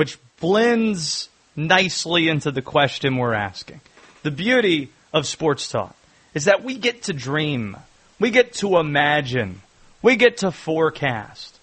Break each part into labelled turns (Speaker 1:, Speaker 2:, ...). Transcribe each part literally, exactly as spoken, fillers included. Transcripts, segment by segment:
Speaker 1: which blends nicely into the question we're asking. The beauty of sports talk is that we get to dream. We get to imagine. We get to forecast.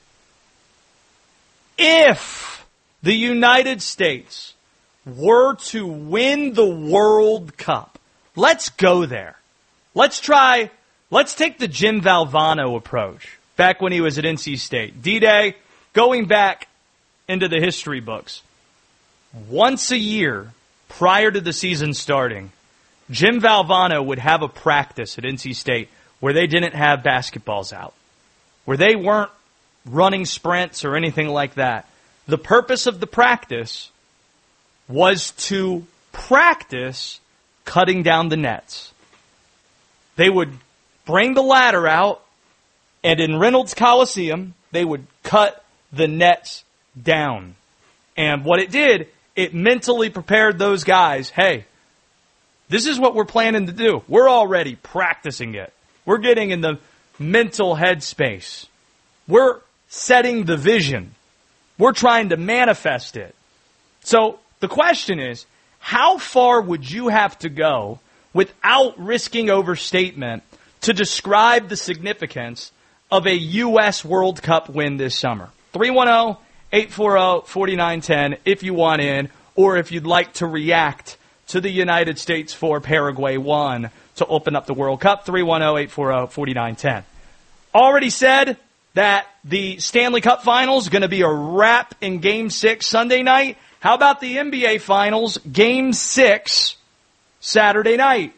Speaker 1: If the United States were to win the World Cup, let's go there. Let's try, let's take the Jim Valvano approach back when he was at N C State. D-Day, going back into the history books. Once a year, prior to the season starting, Jim Valvano would have a practice at N C State where they didn't have basketballs out, where they weren't running sprints or anything like that. The purpose of the practice was to practice cutting down the nets. They would bring the ladder out, and in Reynolds Coliseum, they would cut the nets down. And what it did, it mentally prepared those guys, hey, this is what we're planning to do. We're already practicing it. We're getting in the mental headspace. We're setting the vision. We're trying to manifest it. So the question is, how far would you have to go without risking overstatement to describe the significance of a U S World Cup win this summer? three one zero, eight four zero, four nine one zero if you want in, or if you'd like to react to the United States four, Paraguay one to open up the World Cup. three one zero, eight four zero, four nine one zero. Already said that the Stanley Cup Finals are going to be a wrap in Game six Sunday night. How about the N B A Finals, Game six, Saturday night?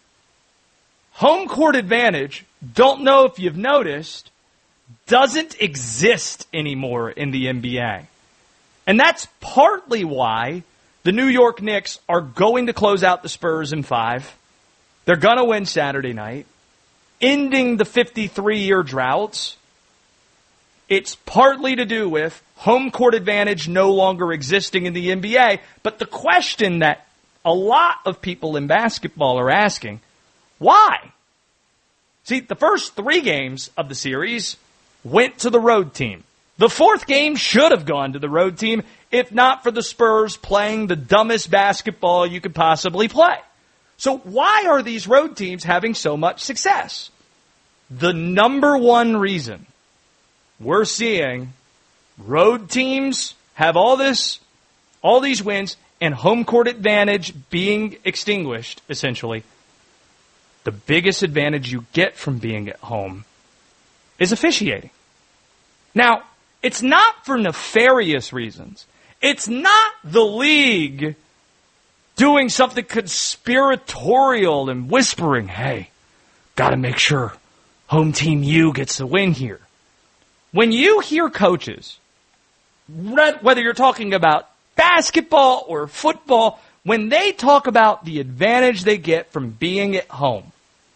Speaker 1: Home court advantage, don't know if you've noticed, doesn't exist anymore in the N B A. And that's partly why the New York Knicks are going to close out the Spurs in five. They're going to win Saturday night, ending the fifty-three-year droughts. It's partly to do with home court advantage no longer existing in the N B A. But the question that a lot of people in basketball are asking, why? See, the first three games of the series went to the road team. The fourth game should have gone to the road team, if not for the Spurs playing the dumbest basketball you could possibly play. So why are these road teams having so much success? The number one reason we're seeing road teams have all this, all these wins and home court advantage being extinguished, essentially. The biggest advantage you get from being at home is officiating. Now, it's not for nefarious reasons. It's not the league doing something conspiratorial and whispering, hey, got to make sure home team U gets the win here. When you hear coaches, whether you're talking about basketball or football, when they talk about the advantage they get from being at home,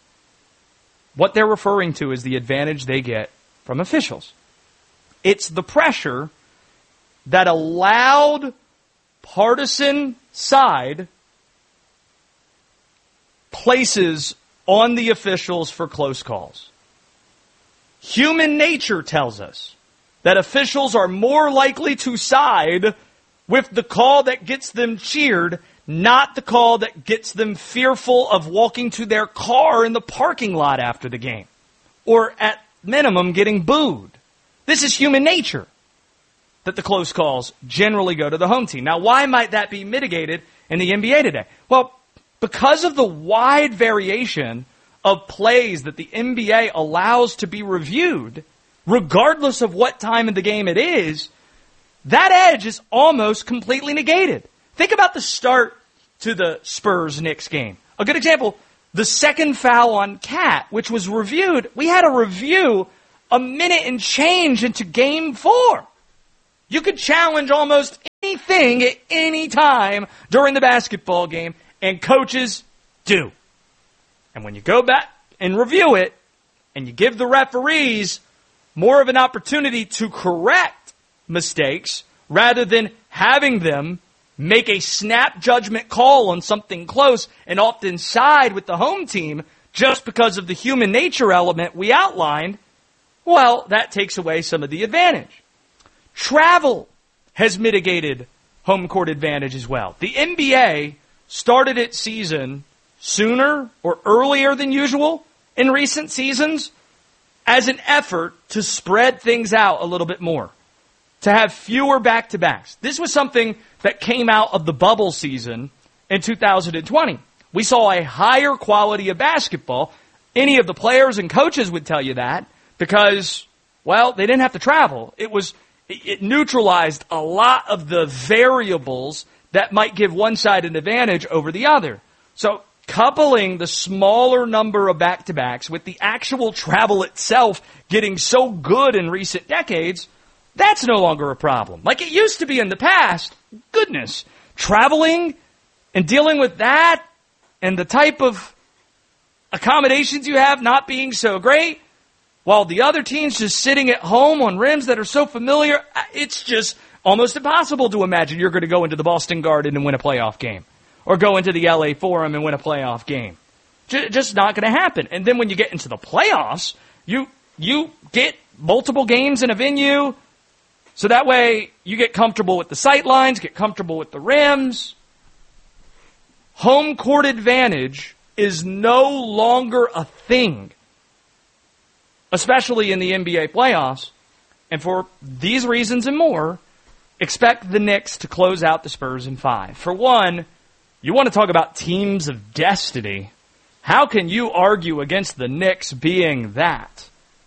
Speaker 1: what they're referring to is the advantage they get from officials. It's the pressure that a loud, partisan side places on the officials for close calls. Human nature tells us that officials are more likely to side with the call that gets them cheered, not the call that gets them fearful of walking to their car in the parking lot after the game, or at minimum getting booed. This is human nature, that the close calls generally go to the home team. Now, why might that be mitigated in the N B A today? Well, because of the wide variation of plays that the N B A allows to be reviewed, regardless of what time of the game it is, that edge is almost completely negated. Think about the start to the Spurs-Knicks game. A good example, the second foul on Cat, which was reviewed. We had a review a minute and change into game four. You could challenge almost anything at any time during the basketball game, and coaches do. And when you go back and review it, and you give the referees more of an opportunity to correct mistakes, rather than having them make a snap judgment call on something close and often side with the home team just because of the human nature element we outlined, well, that takes away some of the advantage. Travel has mitigated home court advantage as well. The N B A started its season sooner or earlier than usual in recent seasons as an effort to spread things out a little bit more, to have fewer back-to-backs. This was something that came out of the bubble season in two thousand twenty. We saw a higher quality of basketball. Any of the players and coaches would tell you that because, well, they didn't have to travel. It was it neutralized a lot of the variables that might give one side an advantage over the other. So coupling the smaller number of back-to-backs with the actual travel itself getting so good in recent decades, that's no longer a problem. Like it used to be in the past. Goodness, traveling and dealing with that and the type of accommodations you have not being so great, while the other team's just sitting at home on rims that are so familiar, it's just almost impossible to imagine you're going to go into the Boston Garden and win a playoff game, or go into the L A Forum and win a playoff game. Just not going to happen. And then when you get into the playoffs, you you get multiple games in a venue, so that way you get comfortable with the sight lines, get comfortable with the rims. Home court advantage is no longer a thing, especially in the N B A playoffs. And for these reasons and more, expect the Knicks to close out the Spurs in five. For one, you want to talk about teams of destiny. How can you argue against the Knicks being that?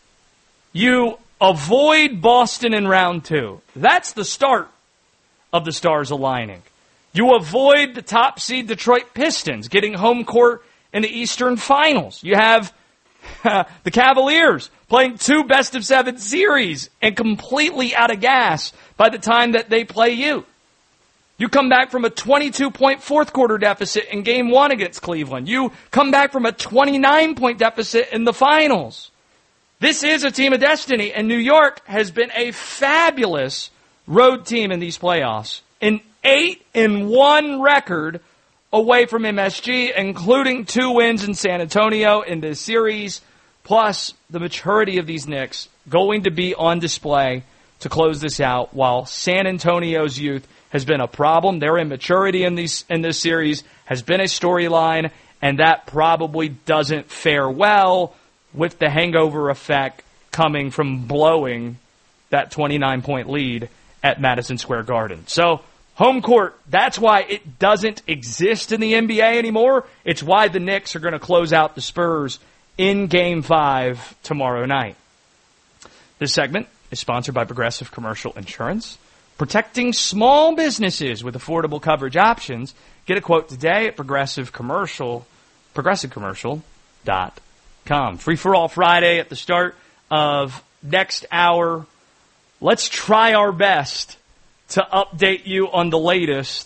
Speaker 1: You avoid Boston in round two. That's the start of the stars aligning. You avoid the top seed Detroit Pistons getting home court in the Eastern Finals. You have uh, the Cavaliers playing two best of seven series and completely out of gas by the time that they play you. You come back from a twenty-two point fourth quarter deficit in game one against Cleveland. You come back from a twenty-nine point deficit in the finals. This is a team of destiny, and New York has been a fabulous road team in these playoffs. An eight and one record away from M S G, including two wins in San Antonio in this series, plus the maturity of these Knicks going to be on display to close this out, while San Antonio's youth has been a problem. Their immaturity in these in this series has been a storyline, and that probably doesn't fare well with the hangover effect coming from blowing that twenty-nine point lead at Madison Square Garden. So, home court, that's why it doesn't exist in the N B A anymore. It's why the Knicks are going to close out the Spurs in Game five tomorrow night. This segment is sponsored by Progressive Commercial Insurance, protecting small businesses with affordable coverage options. Get a quote today at Progressive Commercial, progressive commercial dot com. Free for all Friday at the start of next hour. Let's try our best to update you on the latest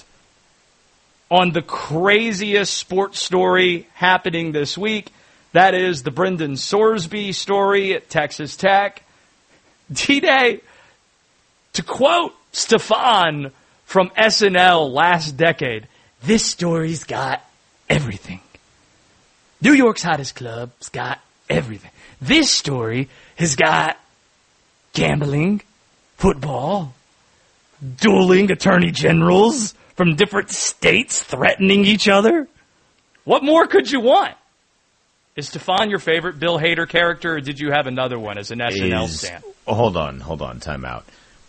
Speaker 1: on the craziest sports story happening this week. That is the Brendan Sorsby story at Texas Tech. D-Day, to quote Stefan from S N L last decade, this story's got everything. New York's hottest club's got everything. This story has got gambling, football, dueling attorney generals from different states threatening each other. What more could you want? Is Stefan your favorite Bill Hader character, or did you have another one as an S N L
Speaker 2: is,
Speaker 1: stan?
Speaker 2: Hold on, hold on, time out.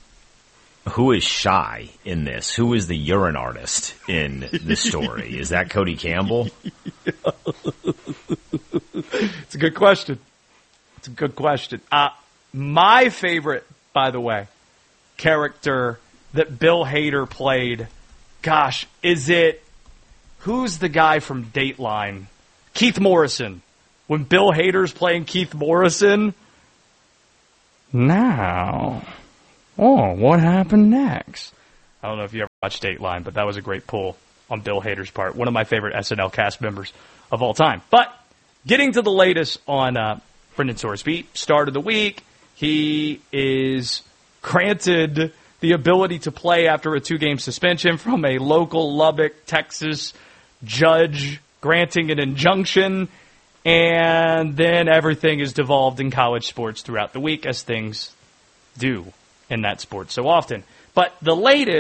Speaker 2: Who is shy in this? Who is the urine artist in this story? Is that Cody Campbell?
Speaker 1: It's a good question. It's a good question. Uh, my favorite, by the way, character that Bill Hader played, gosh, is it, who's the guy from Dateline? Keith Morrison. When Bill Hader's playing Keith Morrison, now, oh, what happened next? I don't know if you ever watched Dateline, but that was a great pull on Bill Hader's part. One of my favorite S N L cast members of all time. But getting to the latest on uh, Brendan Sorsby, start of the week, he is granted the ability to play after a two-game suspension from a local Lubbock, Texas judge granting an injunction, and then everything is devolved in college sports throughout the week, as things do in that sport so often. But the latest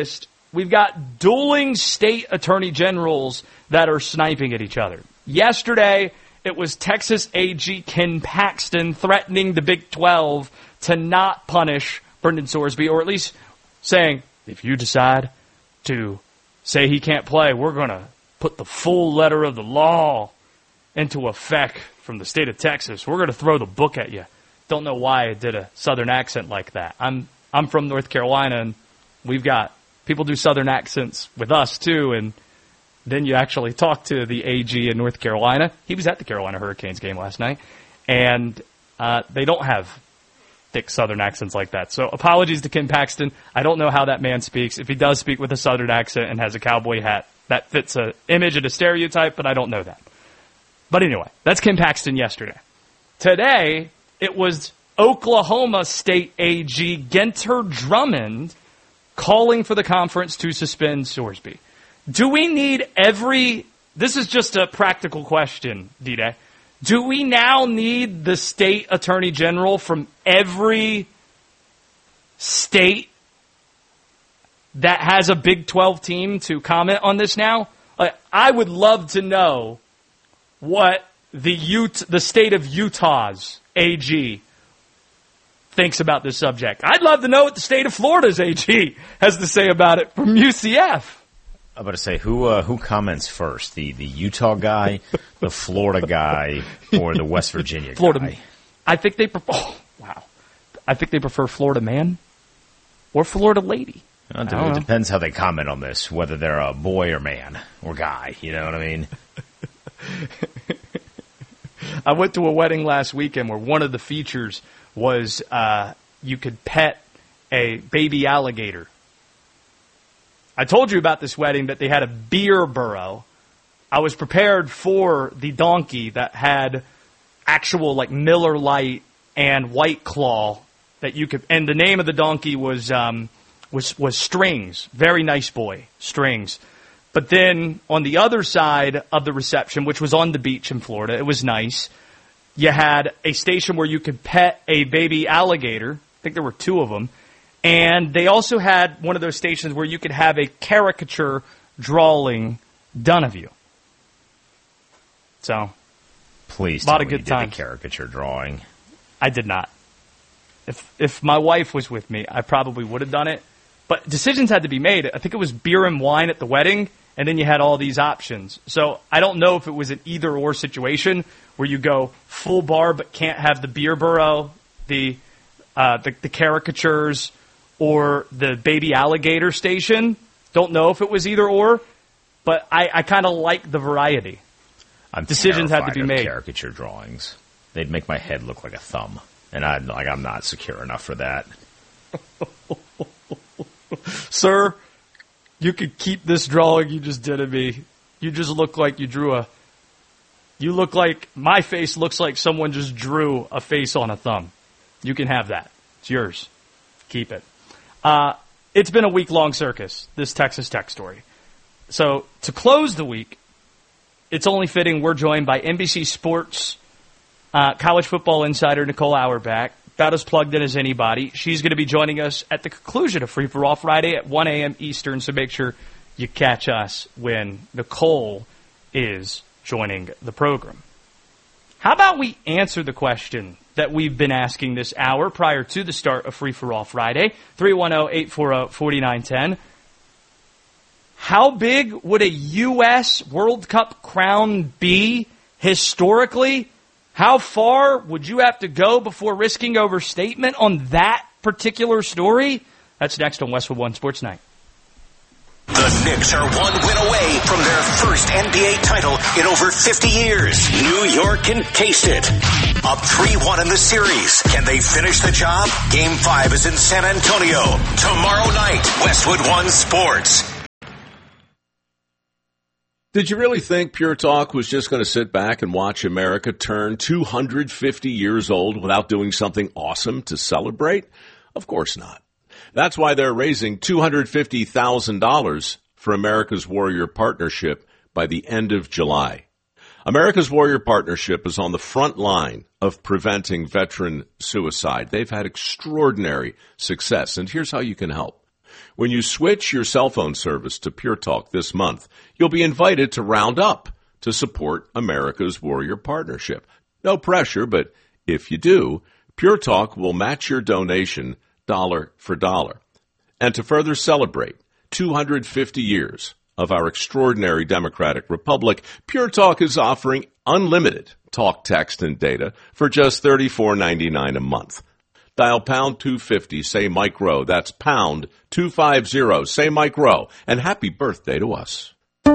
Speaker 1: we've got dueling state attorney generals that are sniping at each other. Yesterday, it was Texas A G Ken Paxton threatening the Big twelve to not punish Brendan Sorsby, or at least saying, if you decide to say he can't play, we're going to put the full letter of the law into effect from the state of Texas. We're going to throw the book at you. Don't know why I did a southern accent like that. I'm I'm from North Carolina, and we've got people do southern accents with us too, and then you actually talk to the A G in North Carolina. He was at the Carolina Hurricanes game last night, and uh, they don't have thick southern accents like that. So apologies to Ken Paxton. I don't know how that man speaks. If he does speak with a southern accent and has a cowboy hat, that fits an image and a stereotype, but I don't know that. But anyway, that's Ken Paxton yesterday. Today, it was Oklahoma State A G Gunter Drummond calling for the conference to suspend Sorsby. Do we need every – this is just a practical question, D-Day. Do we now need the state attorney general from every state that has a Big twelve team to comment on this now? Like, I would love to know what the Ut- the state of Utah's A G thinks about this subject. I'd love to know what the state of Florida's A G has to say about it from U C F.
Speaker 2: I'm about to say, who uh, who comments first? The the Utah guy, the Florida guy, or the West Virginia
Speaker 1: Florida,
Speaker 2: guy?
Speaker 1: I think they prefer. Oh, wow, I think they prefer Florida man or Florida lady.
Speaker 2: Well, it it depends how they comment on this, whether they're a boy or man or guy. You know what I mean?
Speaker 1: I went to a wedding last weekend where one of the features was uh, you could pet a baby alligator. I told you about this wedding that they had a beer burrow. I was prepared for the donkey that had actual like Miller Lite and White Claw that you could, and the name of the donkey was um, was was Strings. Very nice boy, Strings. But then on the other side of the reception, which was on the beach in Florida, it was nice. You had a station where you could pet a baby alligator. I think there were two of them. And they also had one of those stations where you could have a caricature drawing done of you. So,
Speaker 2: please,
Speaker 1: a lot
Speaker 2: tell
Speaker 1: of
Speaker 2: me
Speaker 1: good
Speaker 2: you did
Speaker 1: times.
Speaker 2: the caricature drawing.
Speaker 1: I did not. If if my wife was with me, I probably would have done it. But decisions had to be made. I think it was beer and wine at the wedding, and then you had all these options. So I don't know if it was an either-or situation where you go full bar but can't have the beer burrow, the uh, the, the caricatures, or the baby alligator station. Don't know if it was either-or, but I, I kind of like the variety.
Speaker 2: I'm
Speaker 1: Decisions had to be
Speaker 2: of
Speaker 1: made.
Speaker 2: Caricature drawings. They'd make my head look like a thumb, and I like I'm not secure enough for that.
Speaker 1: Sir, you could keep this drawing you just did of me. You just look like you drew a... You look like... My face looks like someone just drew a face on a thumb. You can have that. It's yours. Keep it. Uh, it's been a week-long circus, this Texas Tech story. So, to close the week, it's only fitting we're joined by N B C Sports uh, college football insider Nicole Auerbach, about as plugged in as anybody. She's going to be joining us at the conclusion of Free for All Friday at one a.m. Eastern, so make sure you catch us when Nicole is joining the program. How about we answer the question that we've been asking this hour prior to the start of Free for All Friday? three one zero, eight four zero, four nine one zero. How big would a U S World Cup crown be historically? How far would you have to go before risking overstatement on that particular story? That's next on Westwood One Sports Night.
Speaker 3: The Knicks are one win away from their first N B A title in over fifty years. New York can taste it. Up three one in the series. Can they finish the job? Game five is in San Antonio. Tomorrow night, Westwood One Sports.
Speaker 4: Did you really think Pure Talk was just going to sit back and watch America turn two hundred fifty years old without doing something awesome to celebrate? Of course not. That's why they're raising two hundred fifty thousand dollars for America's Warrior Partnership by the end of July. America's Warrior Partnership is on the front line of preventing veteran suicide. They've had extraordinary success, and here's how you can help. When you switch your cell phone service to Pure Talk this month, you'll be invited to round up to support America's Warrior Partnership. No pressure, but if you do, Pure Talk will match your donation dollar for dollar. And to further celebrate two hundred fifty years of our extraordinary democratic republic, Pure Talk is offering unlimited talk, text, and data for just thirty-four ninety-nine a month. Dial pound two fifty, say Mike Rowe. That's pound two fifty, say Mike Rowe. And happy birthday to us.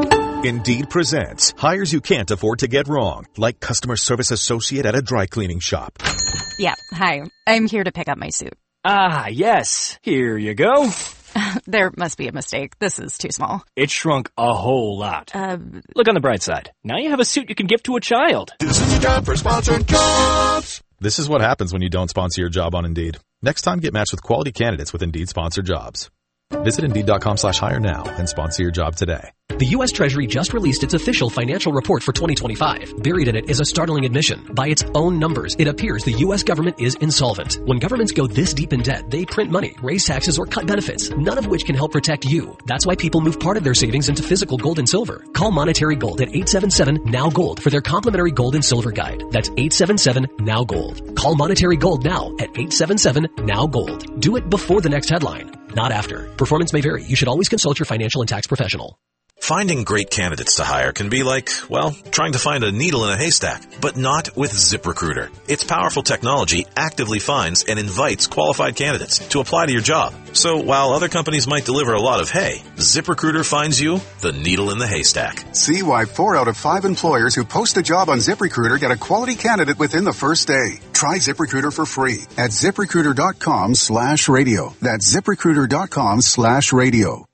Speaker 5: Indeed presents hires you can't afford to get wrong, like customer service associate at a dry cleaning shop.
Speaker 6: Yeah, hi. I'm here to pick up my suit.
Speaker 7: Ah, yes. Here you go.
Speaker 6: There must be a mistake. This is too small.
Speaker 7: It shrunk a whole lot.
Speaker 6: Uh,
Speaker 7: Look on the bright side. Now you have a suit you can give to a child.
Speaker 8: This is a job for sponsored jobs.
Speaker 5: This is what happens when you don't sponsor your job on Indeed. Next time, get matched with quality candidates with Indeed sponsored jobs. Visit Indeed.com slash hire now and sponsor your job today.
Speaker 9: The U S Treasury just released its official financial report for twenty twenty-five. Buried in it is a startling admission. By its own numbers, it appears the U S government is insolvent. When governments go this deep in debt, they print money, raise taxes, or cut benefits, none of which can help protect you. That's why people move part of their savings into physical gold and silver. Call Monetary Gold at eight seven seven, N O W, GOLD for their complimentary gold and silver guide. That's eight seven seven, N O W, GOLD. Call Monetary Gold now at eight seven seven, N O W, GOLD. Do it before the next headline, not after. Performance may vary. You should always consult your financial and tax professional.
Speaker 10: Finding great candidates to hire can be like, well, trying to find a needle in a haystack, but not with ZipRecruiter. Its powerful technology actively finds and invites qualified candidates to apply to your job. So while other companies might deliver a lot of hay, ZipRecruiter finds you the needle in the haystack.
Speaker 11: See why four out of five employers who post a job on ZipRecruiter get a quality candidate within the first day. Try ZipRecruiter for free at ZipRecruiter.com slash radio. That's ZipRecruiter.com slash radio.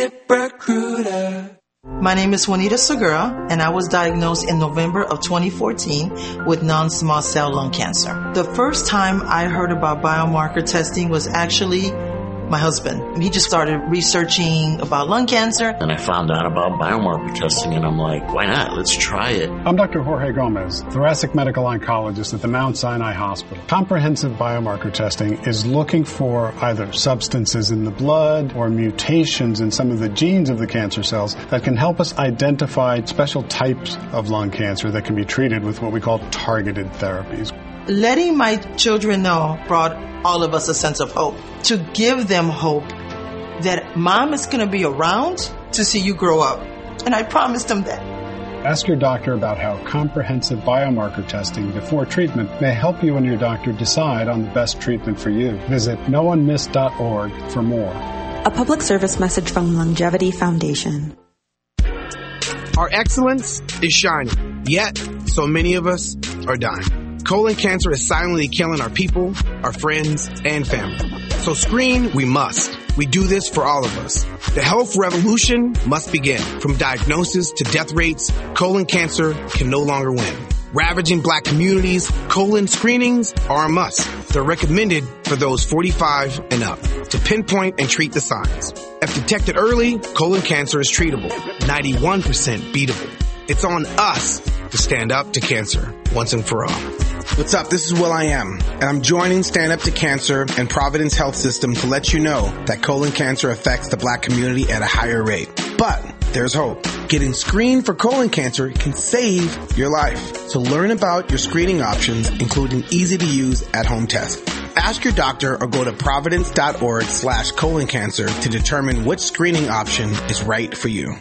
Speaker 12: ZipRecruiter. My name is Juanita Segura, and I was diagnosed in November of twenty fourteen with non-small cell lung cancer. The first time I heard about biomarker testing was actually my husband. He just started researching about lung cancer.
Speaker 13: And I found out about biomarker testing, and I'm like, why not? Let's try it.
Speaker 14: I'm Doctor Jorge Gomez, thoracic medical oncologist at the Mount Sinai Hospital. Comprehensive biomarker testing is looking for either substances in the blood or mutations in some of the genes of the cancer cells that can help us identify special types of lung cancer that can be treated with what we call targeted therapies.
Speaker 12: Letting my children know brought all of us a sense of hope. To give them hope that mom is going to be around to see you grow up. And I promised them that.
Speaker 14: Ask your doctor about how comprehensive biomarker testing before treatment may help you and your doctor decide on the best treatment for you. Visit no one missed dot org for more.
Speaker 15: A public service message from Longevity Foundation.
Speaker 16: Our excellence is shining, yet so many of us are dying. Colon cancer is silently killing our people, our friends, and family. So screen we must. We do this for all of us. The health revolution must begin. From diagnosis to death rates, colon cancer can no longer win. Ravaging black communities, colon screenings are a must. They're recommended for those forty-five and up to pinpoint and treat the signs. If detected early, colon cancer is treatable, ninety-one percent beatable. It's on us to stand up to cancer once and for all. What's up? This is Will I Am, and I'm joining Stand Up to Cancer and Providence Health System to let you know that colon cancer affects the black community at a higher rate. But there's hope. Getting screened for colon cancer can save your life. So learn about your screening options, including easy-to-use at-home tests. Ask your doctor or go to providence.org slash colon cancer to determine which screening option is right for you.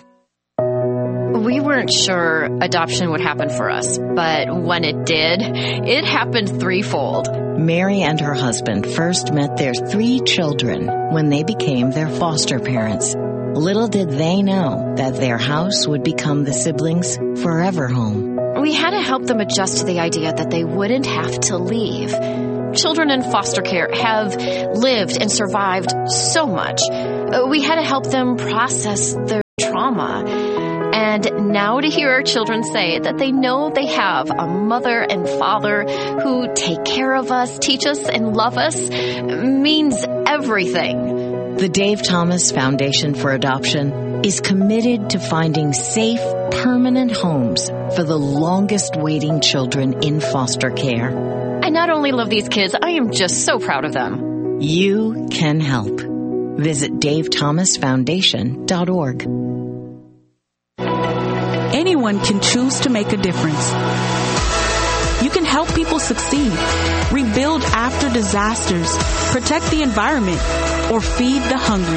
Speaker 17: We weren't sure adoption would happen for us, but when it did, it happened threefold.
Speaker 18: Mary and her husband first met their three children when they became their foster parents. Little did they know that their house would become the siblings' forever home.
Speaker 17: We had to help them adjust to the idea that they wouldn't have to leave. Children in foster care have lived and survived so much. We had to help them process their trauma. And now to hear our children say that they know they have a mother and father who take care of us, teach us, and love us means everything.
Speaker 18: The Dave Thomas Foundation for Adoption is committed to finding safe, permanent homes for the longest waiting children in foster care.
Speaker 17: I not only love these kids, I am just so proud of them.
Speaker 18: You can help. Visit dave thomas foundation dot org.
Speaker 19: Anyone can choose to make a difference. You can help people succeed, rebuild after disasters, protect the environment, or feed the hungry.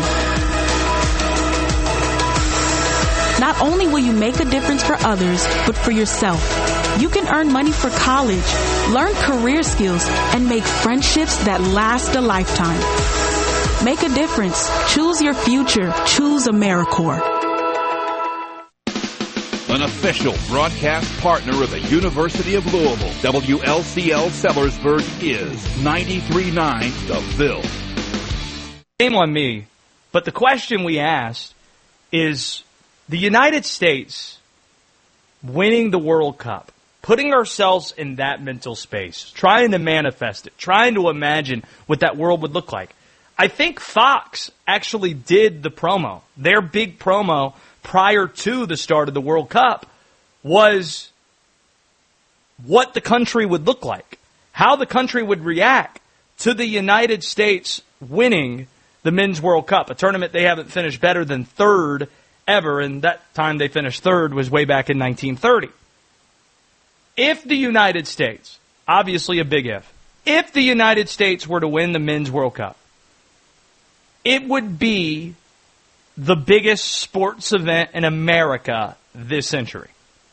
Speaker 19: Not only will you make a difference for others, but for yourself. You can earn money for college, learn career skills, and make friendships that last a lifetime. Make a difference. Choose your future. Choose AmeriCorps.
Speaker 20: An official broadcast partner of the University of Louisville, W L C L Sellersburg is ninety-three point nine The Ville.
Speaker 1: Shame on me, but the question we asked is the United States winning the World Cup, putting ourselves in that mental space, trying to manifest it, trying to imagine what that world would look like. I think Fox actually did the promo. Their big promo prior to the start of the World Cup was what the country would look like, how the country would react to the United States winning the Men's World Cup, a tournament they haven't finished better than third ever, and that time they finished third was way back in nineteen thirty. If the United States, obviously a big if, if the United States were to win the Men's World Cup, it would be the biggest sports event in America this century.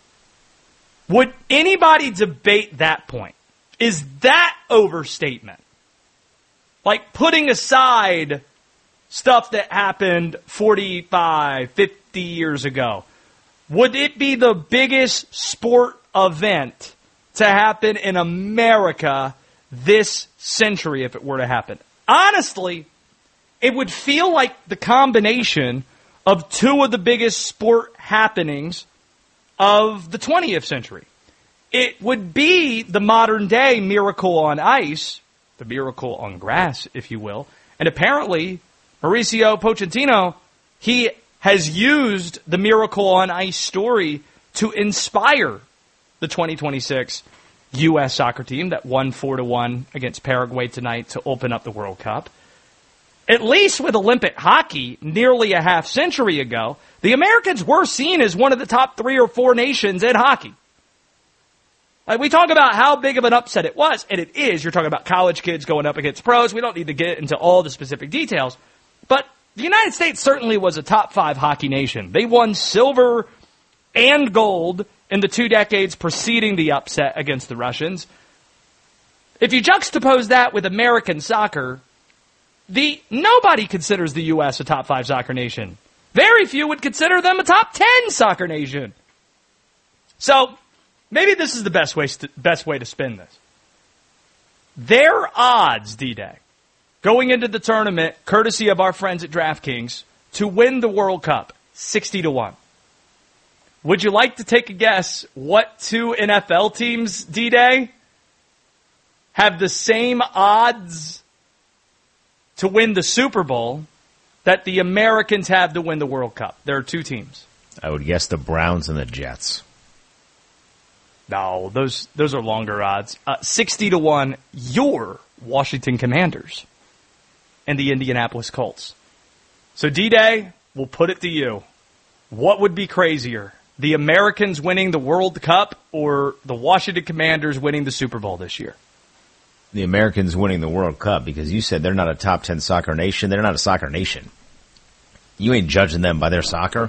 Speaker 1: Would anybody debate that point? Is that overstatement? Like putting aside stuff that happened forty-five, fifty years ago, would it be the biggest sport event to happen in America this century if it were to happen? Honestly, it would feel like the combination of two of the biggest sport happenings of the twentieth century. It would be the modern day Miracle on Ice, the Miracle on Grass, if you will. And apparently, Mauricio Pochettino, he has used the Miracle on Ice story to inspire the twenty twenty-six U S soccer team that won four to one against Paraguay tonight to open up the World Cup. At least with Olympic hockey nearly a half century ago, the Americans were seen as one of the top three or four nations in hockey. Like, we talk about how big of an upset it was, and it is. You're talking about college kids going up against pros. We don't need to get into all the specific details. But the United States certainly was a top five hockey nation. They won silver and gold in the two decades preceding the upset against the Russians. If you juxtapose that with American soccer, The nobody considers the U S a top five soccer nation. Very few would consider them a top ten soccer nation. So maybe this is the best way to, best way to spin this. Their odds, D-Day, going into the tournament, courtesy of our friends at DraftKings, to win the World Cup, sixty to one. Would you like to take a guess what two N F L teams, D-Day, have the same odds to win the Super Bowl that the Americans have to win the World Cup? There are two teams.
Speaker 2: I would guess the Browns and the Jets.
Speaker 1: No, those those are longer odds. Uh, sixty to one, your Washington Commanders and the Indianapolis Colts. So, D-Day, we'll put it to you. What would be crazier, the Americans winning the World Cup or the Washington Commanders winning the Super Bowl this year?
Speaker 2: The Americans winning the World Cup, because you said they're not a top ten soccer nation. They're not a soccer nation. You ain't judging them by their soccer.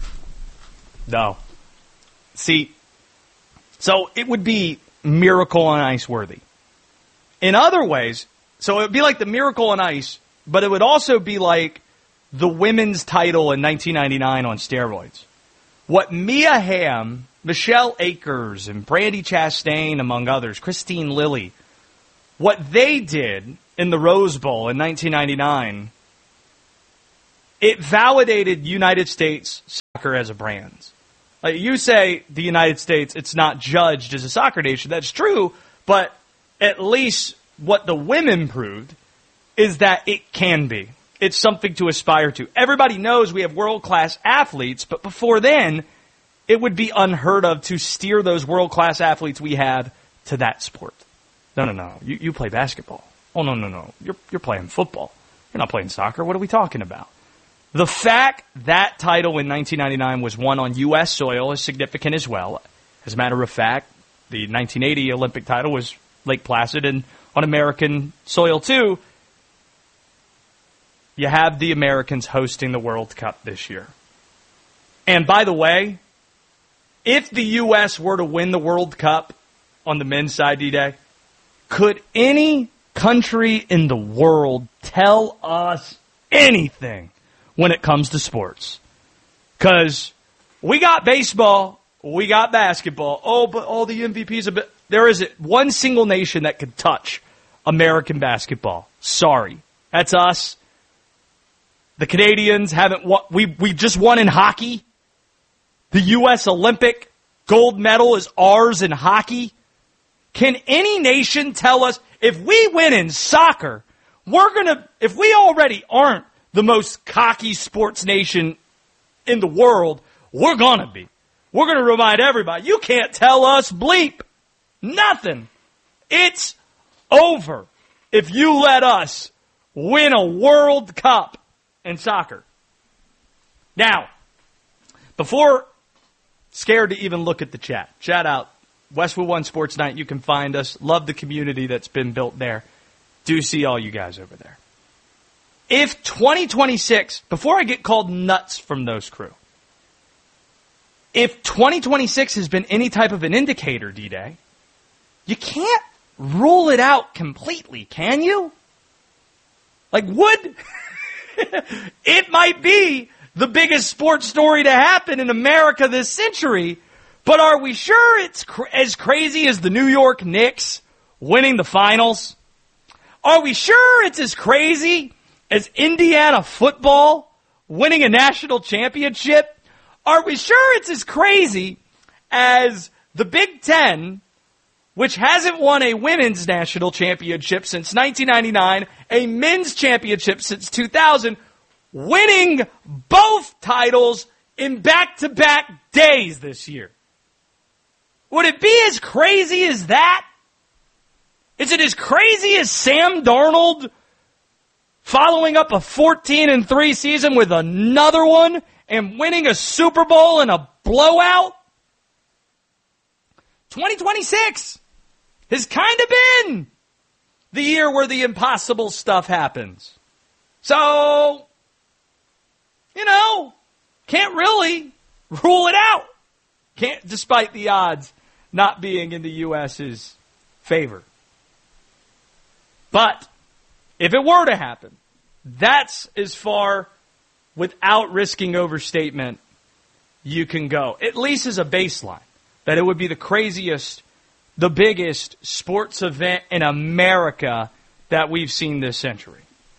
Speaker 1: No. See, so it would be Miracle on Ice worthy. In other ways, so it would be like the Miracle on Ice, but it would also be like the women's title in nineteen ninety-nine on steroids. What Mia Hamm, Michelle Akers, and Brandi Chastain, among others, Christine Lilly, what they did in the Rose Bowl in nineteen ninety-nine, it validated United States soccer as a brand. Like you say, the United States, it's not judged as a soccer nation. That's true, but at least what the women proved is that it can be. It's something to aspire to. Everybody knows we have world-class athletes, but before then, it would be unheard of to steer those world-class athletes we have to that sport. No, no, no. You, you play basketball. Oh, no, no, no. You're, you're playing football. You're not playing soccer. What are we talking about? The fact that title in nineteen ninety-nine was won on U S soil is significant as well. As a matter of fact, the nineteen eighty Olympic title was Lake Placid and on American soil too. You have the Americans hosting the World Cup this year. And by the way, if the U S were to win the World Cup on the men's side, D-Day, could any country in the world tell us anything when it comes to sports? Because we got baseball, we got basketball. Oh, but all the M V Ps, a bit. There isn't one single nation that could touch American basketball. Sorry. That's us. The Canadians haven't won. We, we just won in hockey. The U S Olympic gold medal is ours in hockey. Can any nation tell us if we win in soccer, we're going to, if we already aren't the most cocky sports nation in the world, we're going to be. We're going to remind everybody, you can't tell us bleep. Nothing. It's over if you let us win a World Cup in soccer. Now, before scared to even look at the chat, shout out Westwood One Sports Night. You can find us. Love the community that's been built there. Do see all you guys over there. If twenty twenty-six, before I get called nuts from those crew, if twenty twenty-six has been any type of an indicator, D-Day, you can't rule it out completely, can you? Like, would it might be the biggest sports story to happen in America this century, but are we sure it's cr- as crazy as the New York Knicks winning the finals? Are we sure it's as crazy as Indiana football winning a national championship? Are we sure it's as crazy as the Big Ten, which hasn't won a women's national championship since nineteen ninety-nine, a men's championship since two thousand, winning both titles in back-to-back days this year? Would it be as crazy as that? Is it as crazy as Sam Darnold following up a fourteen and three season with another one and winning a Super Bowl in a blowout? twenty twenty-six has kind of been the year where the impossible stuff happens. So, you know, can't really rule it out. Can't, despite the odds not being in the U S's favor. But if it were to happen, that's as far without risking overstatement you can go. At least as a baseline. That it would be the craziest, the biggest sports event in America that we've seen this century.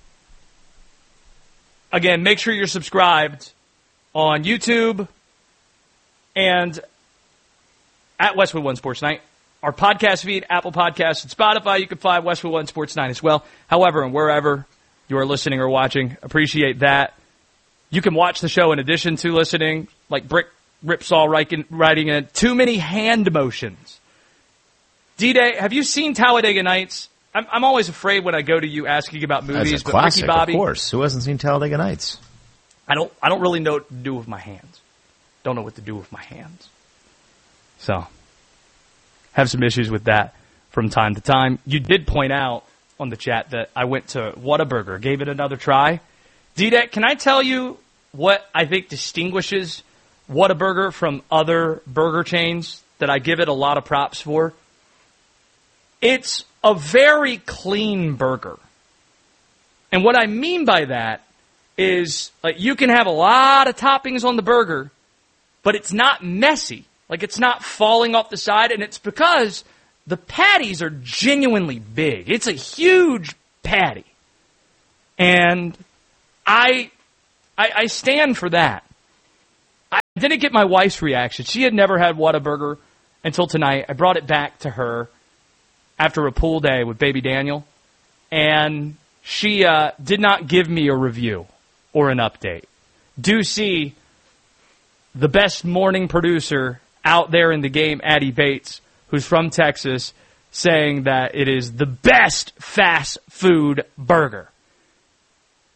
Speaker 1: Again, make sure you're subscribed on YouTube and at Westwood One Sports Night. Our podcast feed, Apple Podcasts, and Spotify. You can find Westwood One Sports Night as well. However, and wherever you are listening or watching, appreciate that. You can watch the show in addition to listening, like Brick Ripsaw writing, writing in too many hand motions. D-Day, have you seen Talladega Nights? I'm, I'm always afraid when I go to you asking about movies.
Speaker 2: That's a
Speaker 1: but
Speaker 2: classic,
Speaker 1: Ricky Bobby,
Speaker 2: of course. Who hasn't seen Talladega Nights?
Speaker 1: I don't. I don't really know what to do with my hands. Don't know what to do with my hands. So, have some issues with that from time to time. You did point out on the chat that I went to Whataburger, gave it another try. D-Day, can I tell you what I think distinguishes Whataburger from other burger chains that I give it a lot of props for? It's a very clean burger. And what I mean by that is, like, you can have a lot of toppings on the burger, but it's not messy. Like, it's not falling off the side, and it's because the patties are genuinely big. It's a huge patty. And I, I, I stand for that. I didn't get my wife's reaction. She had never had Whataburger until tonight. I brought it back to her after a pool day with baby Daniel, and she uh, did not give me a review or an update. Do see the best morning producer out there in the game, Addie Bates, who's from Texas, saying that it is the best fast food burger.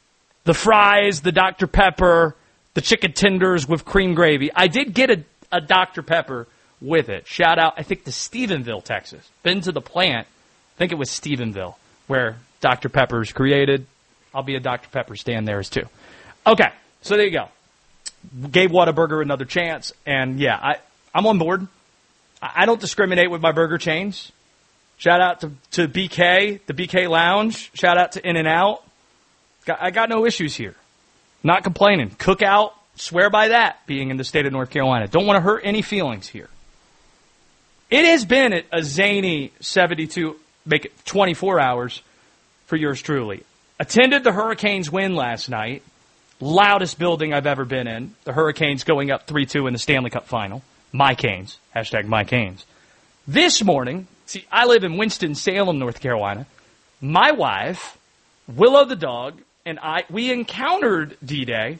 Speaker 1: the fries, the Doctor Pepper, the chicken tenders with cream gravy. I did get a, a Doctor Pepper with it. Shout out, I think, to Stephenville, Texas. Been to the plant. I think it was Stephenville, where Doctor Pepper is created. I'll be a Doctor Pepper stand there, too. Okay, so there you go. Gave Whataburger another chance, and yeah, I, I'm on board. I, I don't discriminate with my burger chains. Shout out to, to B K, the B K Lounge. Shout out to In-N-Out. Got, I got no issues here. Not complaining. Cookout, swear by that, being in the state of North Carolina. Don't want to hurt any feelings here. It has been a zany seventy-two, make it twenty-four hours for yours truly. Attended the Hurricanes win last night. Loudest building I've ever been in. The Hurricanes going up three two in the Stanley Cup final. My Canes. Hashtag My Canes. This morning, see, I live in Winston-Salem, North Carolina. My wife, Willow the dog, and I, we encountered D-Day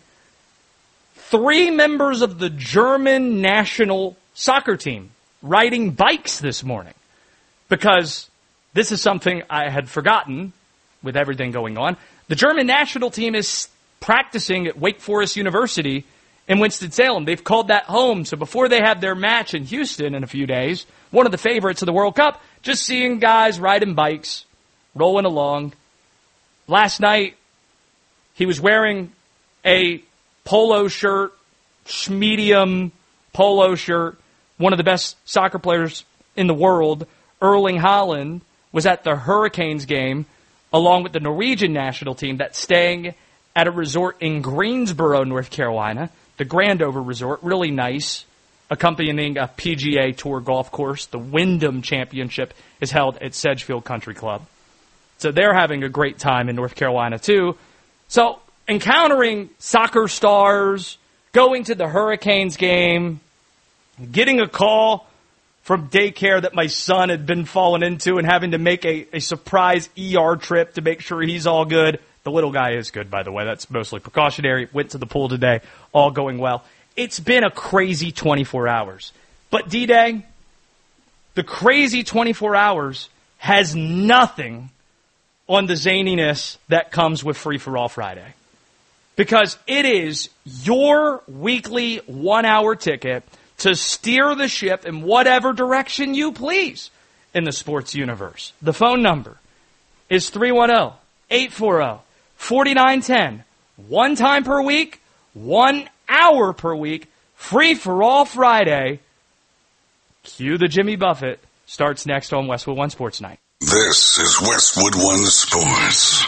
Speaker 1: three members of the German national soccer team riding bikes this morning, because this is something I had forgotten with everything going on. The German national team is practicing at Wake Forest University in Winston-Salem. They've called that home, so before they have their match in Houston in a few days, one of the favorites of the World Cup, just seeing guys riding bikes, rolling along. Last night, he was wearing a polo shirt, medium polo shirt. One of the best soccer players in the world, Erling Haaland, was at the Hurricanes game along with the Norwegian national team that's staying at a resort in Greensboro, North Carolina, the Grandover Resort, really nice, accompanying a P G A Tour golf course. The Wyndham Championship is held at Sedgefield Country Club. So they're having a great time in North Carolina, too. So encountering soccer stars, going to the Hurricanes game, getting a call from daycare that my son had been falling into and having to make a, a surprise E R trip to make sure he's all good. The little guy is good, by the way. That's mostly precautionary. Went to the pool today. All going well. It's been a crazy twenty-four hours. But D-Day, the crazy twenty-four hours has nothing on the zaniness that comes with Free for All Friday. Because it is your weekly one-hour ticket to steer the ship in whatever direction you please in the sports universe. The phone number is three one zero, eight four zero, four nine one zero. One time per week, one hour per week, Free for All Friday. Cue the Jimmy Buffett. Starts next on Westwood One Sports Night.
Speaker 8: This is Westwood One Sports.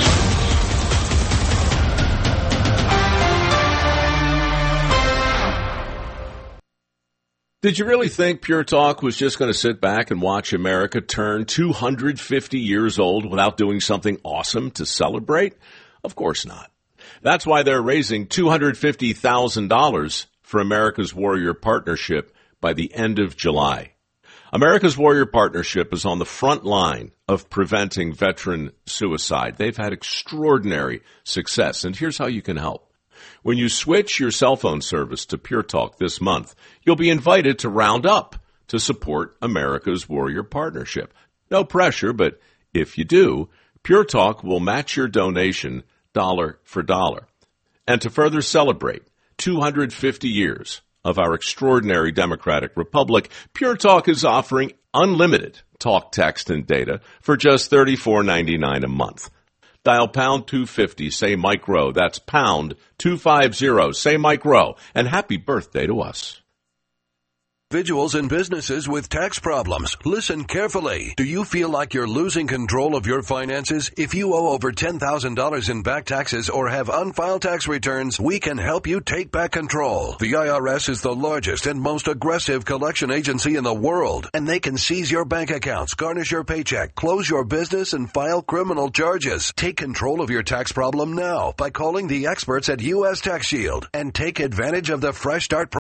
Speaker 4: Did you really think Pure Talk was just going to sit back and watch America turn two hundred fifty years old without doing something awesome to celebrate? Of course not. That's why they're raising two hundred fifty thousand dollars for America's Warrior Partnership by the end of July. America's Warrior Partnership is on the front line of preventing veteran suicide. They've had extraordinary success, and here's how you can help. When you switch your cell phone service to Pure Talk this month, you'll be invited to round up to support America's Warrior Partnership. No pressure, but if you do, Pure Talk will match your donation dollar for dollar. And to further celebrate two hundred fifty years of our extraordinary democratic republic, Pure Talk is offering unlimited talk, text, and data for just thirty-four ninety-nine a month. Dial pound two fifty, say Mike Rowe. That's pound two fifty, say Mike Rowe. And happy birthday to us.
Speaker 21: Individuals and businesses with tax problems. Listen carefully. Do you feel like you're losing control of your finances? If you owe over ten thousand dollars in back taxes or have unfiled tax returns, we can help you take back control. The I R S is the largest and most aggressive collection agency in the world, and they can seize your bank accounts, garnish your paycheck, close your business, and file criminal charges. Take control of your tax problem now by calling the experts at U S Tax Shield and take advantage of the Fresh Start program.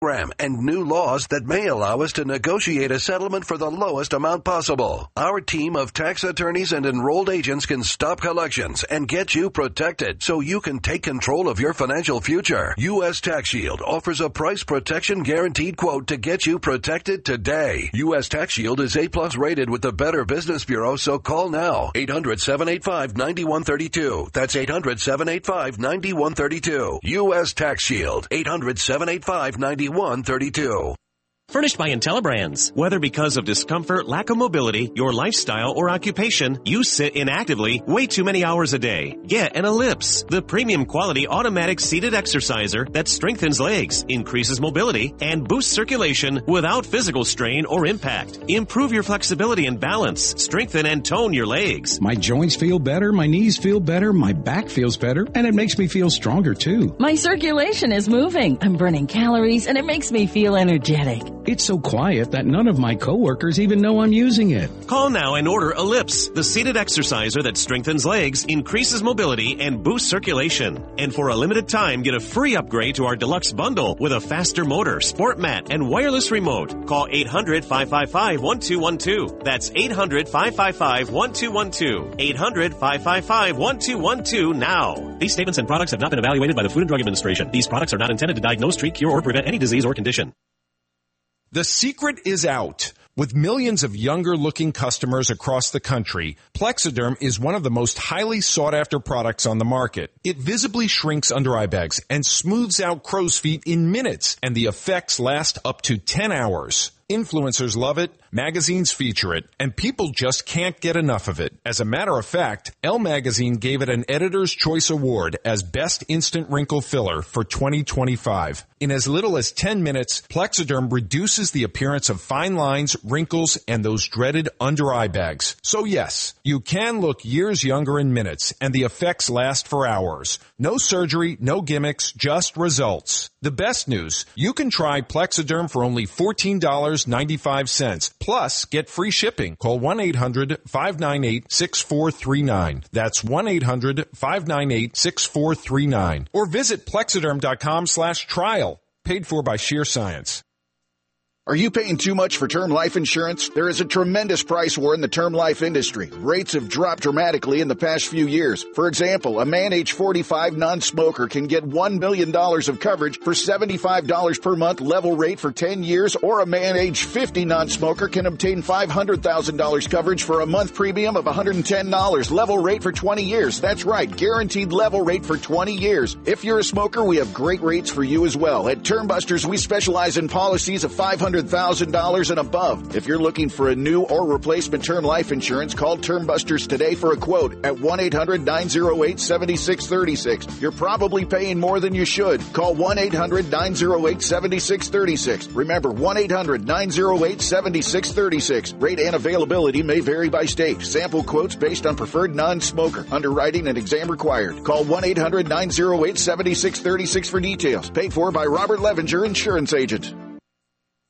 Speaker 21: program and new laws that may allow us to negotiate a settlement for the lowest amount possible. Our team of tax attorneys and enrolled agents can stop collections and get you protected so you can take control of your financial future. U S Tax Shield offers a price protection guaranteed quote to get you protected today. U S Tax Shield is A plus rated with the Better Business Bureau, so call now. eight hundred, seven eight five, nine one three two. That's eight hundred, seven eight five, nine one three two. U S Tax Shield. eight hundred, seven eight five, nine one three two.
Speaker 3: Furnished by IntelliBrands. Whether because of discomfort, lack of mobility, your lifestyle, or occupation, you sit inactively way too many hours a day. Get an Ellipse, the premium quality automatic seated exerciser that strengthens legs, increases mobility, and boosts circulation without physical strain or impact. Improve your flexibility and balance. Strengthen and tone your legs.
Speaker 22: My joints feel better, my knees feel better, my back feels better, and it makes me feel stronger too.
Speaker 23: My circulation is moving. I'm burning calories, and it makes me feel energetic.
Speaker 22: It's so quiet that none of my coworkers even know I'm using it.
Speaker 3: Call now and order Ellipse, the seated exerciser that strengthens legs, increases mobility, and boosts circulation. And for a limited time, get a free upgrade to our deluxe bundle with a faster motor, sport mat, and wireless remote. Call eight hundred, five five five, one two one two. That's eight hundred, five five five, one two one two. eight hundred, five five five, one two one two now.
Speaker 22: These statements and products have not been evaluated by the Food and Drug Administration. These products are not intended to diagnose, treat, cure, or prevent any disease or condition.
Speaker 24: The secret is out. With millions of younger-looking customers across the country, Plexiderm is one of the most highly sought-after products on the market. It visibly shrinks under-eye bags and smooths out crow's feet in minutes, and the effects last up to ten hours. Influencers love it, magazines feature it, and people just can't get enough of it. As a matter of fact, Elle Magazine gave it an Editor's Choice Award as Best Instant Wrinkle Filler for twenty twenty-five. In as little as ten minutes, Plexiderm reduces the appearance of fine lines, wrinkles, and those dreaded under-eye bags. So yes, you can look years younger in minutes, and the effects last for hours. No surgery, no gimmicks, just results. The best news, you can try Plexiderm for only fourteen dollars and ninety-five cents. Plus, get free shipping. Call one eight hundred, five nine eight, six four three nine. That's one eight hundred, five nine eight, six four three nine. Or visit Plexiderm.com slash trial. Paid for by Sheer Science.
Speaker 25: Are you paying too much for term life insurance? There is a tremendous price war in the term life industry. Rates have dropped dramatically in the past few years. For example, a man age forty-five non-smoker can get one million dollars of coverage for seventy-five dollars per month level rate for ten years, or a man age fifty non-smoker can obtain five hundred thousand dollars coverage for a month premium of one hundred ten dollars level rate for twenty years. That's right, guaranteed level rate for twenty years. If you're a smoker, we have great rates for you as well. At Term Busters, we specialize in policies of five hundred thousand dollars and above. If you're looking for a new or replacement term life insurance, call Term Busters today for a quote at one eight hundred, nine oh eight, seven six three six. You're probably paying more than you should. Call one eight hundred, nine oh eight, seven six three six. Remember, one eight hundred, nine oh eight, seven six three six. Rate and availability may vary by state. Sample quotes based on preferred non-smoker. Underwriting and exam required. Call one eight hundred, nine oh eight, seven six three six for details. Paid for by Robert Levenger, Insurance Agent.